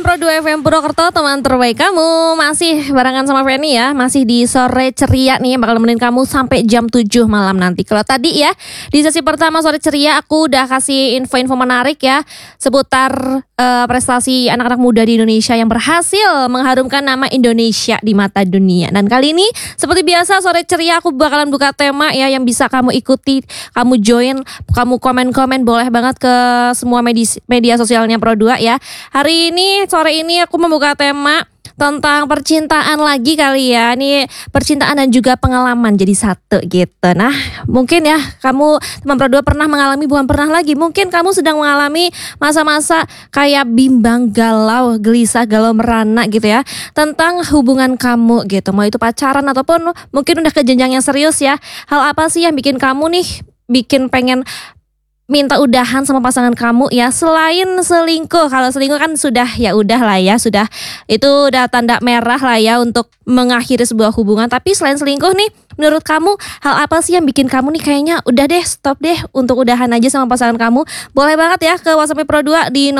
teman Pro 2 FM Purwokerto, teman terbaik kamu. Masih barengan sama Feni ya. Masih di sore ceria nih, bakal nemenin kamu sampai jam 7 malam nanti. Kalau tadi ya, di sesi pertama sore ceria aku udah kasih info-info menarik ya seputar prestasi anak-anak muda di Indonesia yang berhasil mengharumkan nama Indonesia di mata dunia. Dan kali ini seperti biasa sore ceria aku bakalan buka tema ya yang bisa kamu ikuti, kamu join, kamu komen-komen boleh banget ke semua media sosialnya Pro 2 ya. Hari ini, sore ini aku membuka tema tentang percintaan lagi kali ya. Ini percintaan dan juga pengalaman jadi satu gitu. Nah, mungkin ya kamu teman Pro 2 pernah mengalami, bukan pernah lagi, mungkin kamu sedang mengalami masa-masa kayak bimbang, galau, gelisah, galau merana gitu ya, tentang hubungan kamu gitu. Mau itu pacaran ataupun mungkin udah ke jenjang yang serius ya. Hal apa sih yang bikin kamu nih bikin pengen minta udahan sama pasangan kamu ya, selain selingkuh? Kalau selingkuh kan sudah ya udah lah ya, sudah itu udah tanda merah lah ya untuk mengakhiri sebuah hubungan. Tapi selain selingkuh nih, menurut kamu hal apa sih yang bikin kamu nih kayaknya udah deh, stop deh untuk udahan aja sama pasangan kamu? Boleh banget ya ke WhatsApp Pro 2 di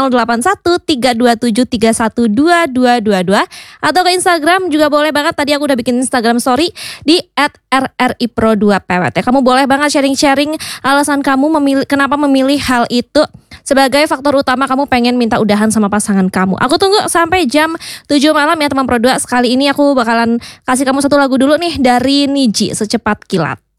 081327312222 atau ke Instagram juga boleh banget. Tadi aku udah bikin Instagram story di @rripro2pwt. Kamu boleh banget sharing-sharing alasan kamu kenapa memilih hal itu sebagai faktor utama kamu pengen minta udahan sama pasangan kamu. Aku tunggu sampai jam 7 malam ya teman Pro 2. Sekali ini aku bakalan kasih kamu satu lagu dulu nih dari Niji, Secepat Kilat.